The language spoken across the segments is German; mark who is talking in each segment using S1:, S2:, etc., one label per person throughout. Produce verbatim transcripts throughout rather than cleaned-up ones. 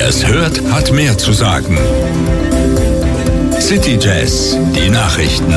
S1: Wer es hört, hat mehr zu sagen. City Jazz, die Nachrichten.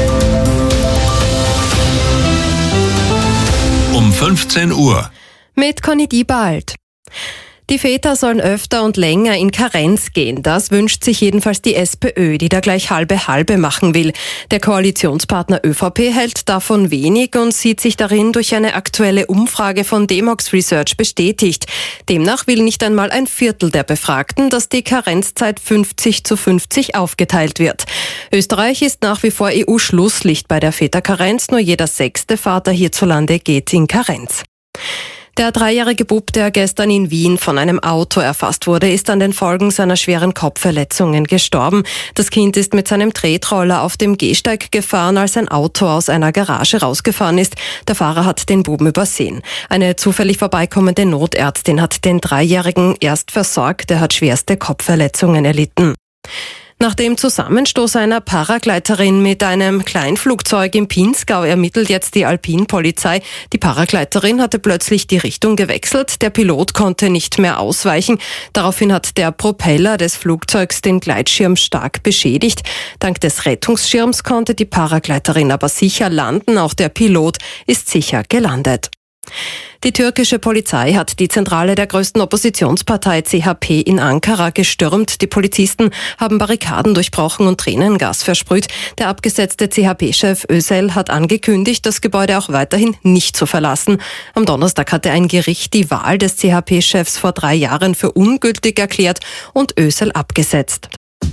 S1: Um fünfzehn Uhr.
S2: Mit Conny Diebald. Die Väter sollen öfter und länger in Karenz gehen. Das wünscht sich jedenfalls die SPÖ, die da gleich halbe-halbe machen will. Der Koalitionspartner ÖVP hält davon wenig und sieht sich darin durch eine aktuelle Umfrage von Demox Research bestätigt. Demnach will nicht einmal ein Viertel der Befragten, dass die Karenzzeit fünfzig zu fünfzig aufgeteilt wird. Österreich ist nach wie vor E U-Schlusslicht bei der Väterkarenz. Nur jeder sechste Vater hierzulande geht in Karenz. Der dreijährige Bub, der gestern in Wien von einem Auto erfasst wurde, ist an den Folgen seiner schweren Kopfverletzungen gestorben. Das Kind ist mit seinem Tretroller auf dem Gehsteig gefahren, als ein Auto aus einer Garage rausgefahren ist. Der Fahrer hat den Buben übersehen. Eine zufällig vorbeikommende Notärztin hat den Dreijährigen erst versorgt. Er hat schwerste Kopfverletzungen erlitten. Nach dem Zusammenstoß einer Paragleiterin mit einem Kleinflugzeug im Pinzgau ermittelt jetzt die Alpin-Polizei. Die Paragleiterin hatte plötzlich die Richtung gewechselt. Der Pilot konnte nicht mehr ausweichen. Daraufhin hat der Propeller des Flugzeugs den Gleitschirm stark beschädigt. Dank des Rettungsschirms konnte die Paragleiterin aber sicher landen. Auch der Pilot ist sicher gelandet. Die türkische Polizei hat die Zentrale der größten Oppositionspartei C H P in Ankara gestürmt. Die Polizisten haben Barrikaden durchbrochen und Tränengas versprüht. Der abgesetzte C H P-Chef Özel hat angekündigt, das Gebäude auch weiterhin nicht zu verlassen. Am Donnerstag hatte ein Gericht die Wahl des C H P-Chefs vor drei Jahren für ungültig erklärt und Özel abgesetzt.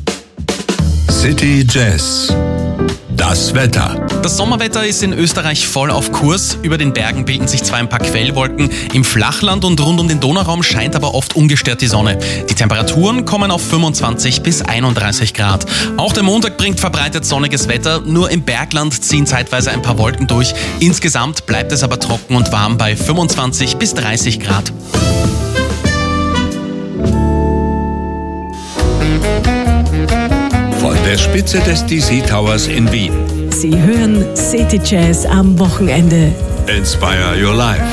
S1: City Jazz. Das Wetter.
S3: Das Sommerwetter ist in Österreich voll auf Kurs. Über den Bergen bilden sich zwar ein paar Quellwolken. Im Flachland und rund um den Donauraum scheint aber oft ungestört die Sonne. Die Temperaturen kommen auf fünfundzwanzig bis einunddreißig Grad. Auch der Montag bringt verbreitet sonniges Wetter. Nur im Bergland ziehen zeitweise ein paar Wolken durch. Insgesamt bleibt es aber trocken und warm bei fünfundzwanzig bis dreißig Grad.
S1: Von der Spitze des D C Towers in Wien.
S4: Sie hören City Jazz am Wochenende.
S1: Inspire your life.